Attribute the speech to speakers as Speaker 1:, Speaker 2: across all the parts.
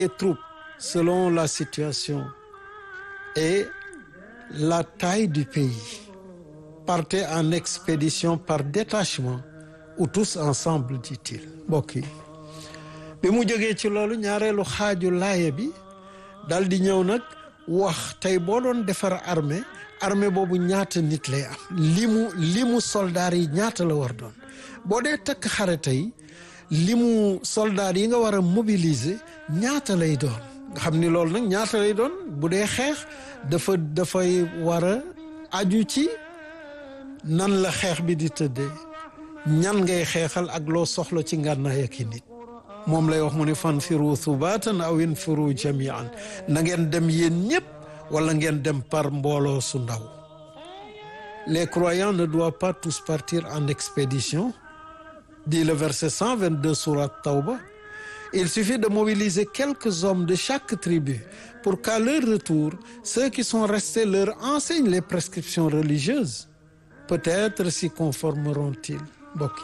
Speaker 1: les troupes, selon la situation et la taille du pays, partaient en expédition par détachement ou tous ensemble, dit-il. Mbokk yi bi mu jógee ci loolu ñaareelu xaaju laaya bi dal di ñëw nag wax tey boo doon defar armée boobu ñaata nit lay am limu soldaar yi ñaata la war doon boo dee takk xare tey limu soldaar yi nga war a mobiliser ñaata lay doon nga xam ni loolu nag ñaata lay doon bu dee xeex dafay war a aju ci nan la xeex bi di tëddee ñan ngay xeexal ak loo soxla ci ngànnaay ak i nit moom lay wax mu ni fanfiru thubaatan aw infiru jamian na ngeen dem yéen ñëpp wala ngeen dem par mbooloo su ndaw. Les croyants ne doivent pas tous partir en expédition, dit le verset 122 sourate Tawba. Il suffit de mobiliser quelques hommes de chaque tribu pour qu'à leur retour, ceux qui sont restés leur enseignent les prescriptions religieuses. Peut-être s'y conformeront-ils. Mbokk yi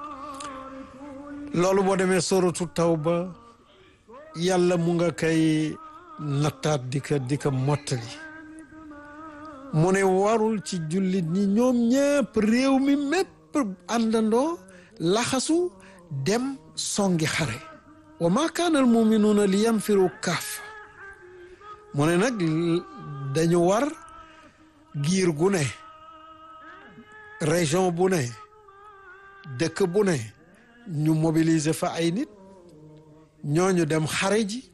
Speaker 1: loolu boo demee sooratu Tawba yàlla mu nga kay nattaat di ko mottali mu ne warul ci jullit ñi ñoom ñëpp réew mi mépp àndandoo laxasu dem songi xare wa ma kaana al muminuuna li yanfiru kaafa mu ne nag dañu war giir gu ne région bu ne dëkk bu ne ñu mobiliser fa ay nit ñooñu dem xare ji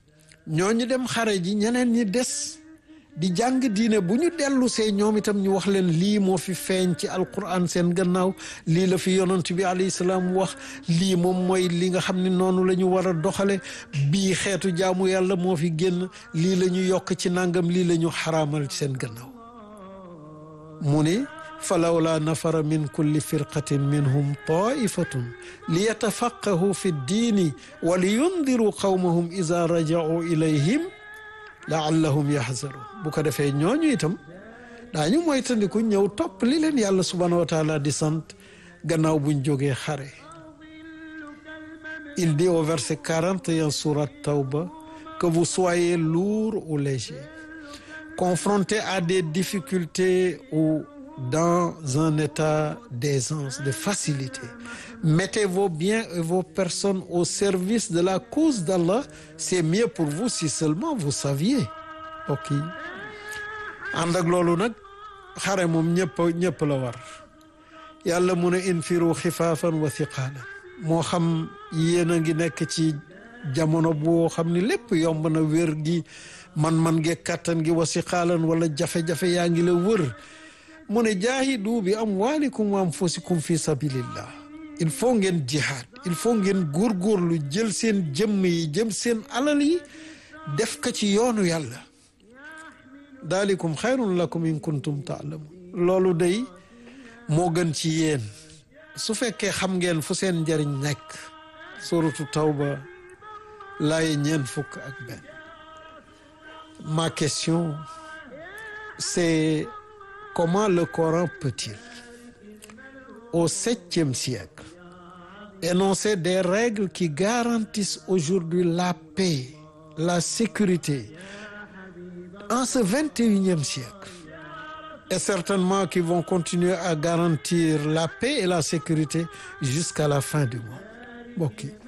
Speaker 1: ñeneen ñi des di jàng diine bu ñu dellu see ñoom itam ñu wax leen lii moo fi feeñ ci alquran seen gannaaw lii la fi yonent bi alayhi salaam wax lii moom mooy li nga xam ne noonu la ñu war a doxale bii xeetu jaamu yàlla moo fi génn lii la ñu yokk ci nangam lii la ñu xaraamal seen gannaaw mu ni falawla nafara min kulli firqatin minhum taifatun li yatafaqahu fi ddiini wa li yundiru qawmahum ida raja'u ilayhim laallahum yaxzaruun bu ko defee ñooñu itam daañu moytandiku ñëw topp li leen yàlla subhanahu wa taala di sant gannaaw buñ jógee xare. Il dit au verset 41 sourate Tawba que vous soyez lourd ou léger, confrontés à des difficultés ou dans un état d'aisance, de facilité. Mettez vos biens et vos personnes au service de la cause d'Allah. C'est mieux pour vous si seulement vous saviez. Ok ànd ak loolu nag xare moom ñëpp la war yàlla mu ne infiru xifaafan wa thiqaalan moo xam yéen a ngi nekk ci jamono boo xam ni lépp yomb na wér gi man ge kàttan gi wa thiqaalan wala jafe-jafe yaa ngi la wër mu ne jaahidu bi amwaalikum wa anfusikum fi sabilillah. Il faut ngeen jihaad il faut ngeen góorgóorlu jël seen jëmm yi jëm seen alal yi def ko ci yoonu yàlla. daalikum xayrun lakum in kuntum taalamun loolu day moo gën ci yéen su fekkee xam ngeen fu seen njariñ nekk. suratu Tawba laaye ñeen fukk ak benn. Ma question c'est comment le Coran peut-il, au 7e siècle, énoncer des règles qui garantissent aujourd'hui la paix, la sécurité en ce 21e siècle et certainement qui vont continuer à garantir la paix et la sécurité jusqu'à la fin du monde. Mbokk yi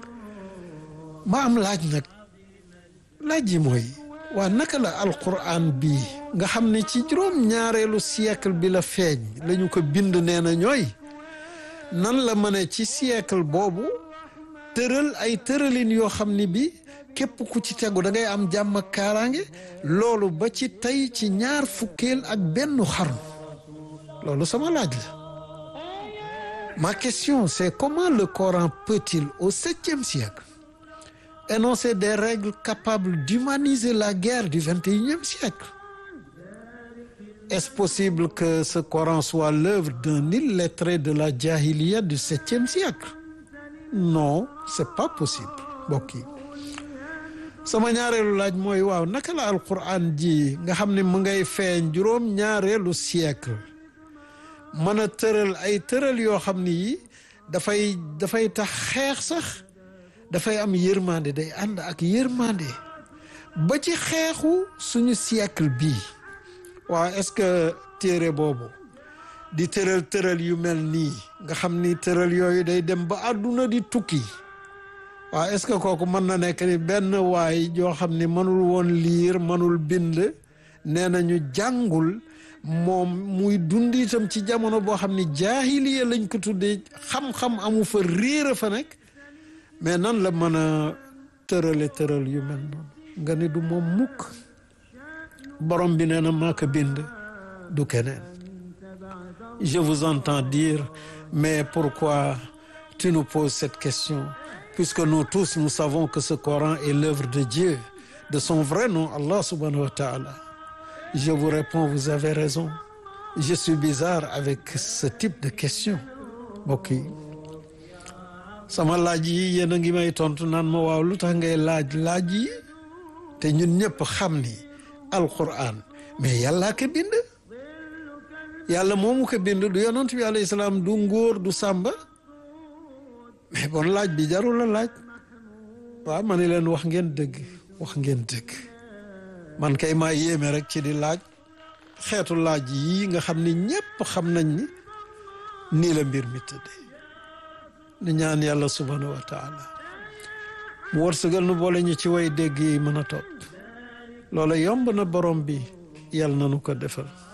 Speaker 1: ma am laaj nag laaj yi mooy waa naka la alquran bii nga xam ne ci juróom-ñaareelu siècle bi la feeñ la ñu ko bind nee na ñooy nan la mën ci siècle boobu tëral ay tëralin yoo xam ni bi képp ku ci tegu da ngay am jàmm ak kaaraange loolu ba ci tey ci ñaar fukkeel ak benn xarnu loolu sama laaj la. Ma question c'est comment le Coran peut-il au 7e siècle énoncer des règles capables d'humaniser la guerre du 21e siècle? Est-ce possible que ce Coran soit l'œuvre d'un illettré de la jahiliya du 7e siècle? Non, c'est pas possible. Mbokk yi sama ñaareelu laaj mooy waaw naka la alquran ji nga xam ne mu ngay feeñ juróom-ñaareelu siècle mën a tëral ay tëral yoo xam ni yi dafay tax xeex sax dafay am yërmande day ànd ak yërmande ba ci xeexu suñu siècle bii waaw est-ce que téere boobu di tëral yu mel nii nga xam ni tëral yooyu day dem ba àdduna di tukki waaw est-ce que kooku mën na nekk ni benn waay joo xam ni mënul woon liir mënul bind nee nañu jàngul moom muy dund itam ci jamono boo xam ni jaahiliya lañ ko tuddee xam-xam amu fa réer a fa nekk mais nan la mën a tëral yu mel noonu nga ni du moom mukk borom bi nee na maa ko bind du keneen. Je vous entends dire mais pourquoi tu nous poses cette question puisque nous tous nous savons que ce Coran est l'œuvre de Dieu de son vrai nom Allah subhanahu wa ta'ala. Je vous réponds vous avez raison je suis bizarre avec ce type de question mbokk yi sama laaj yi yéen a ngi may tontu naan ma waaw lu tax ngay laaj yi te ñun ñëpp xam ni alquran mais yàllaa ko bind yàlla moomu ko bind du yonent bi alayhi salaam du ngóor du sàmba mais bon laaj bi jarul la laaj waaw ma ne leen wax ngeen dëgg man kay maa yéeme rek ci di laaj xeetu laaj yi nga xam ni ñëpp xam nañ ni nii la mbir mi tëddee ni ñaan yàlla subhanahu wa taala mu wërsëgal nu boole ñu ci way dégg yi mën a topp loola yomb na borom bi yàlla na nu ko defal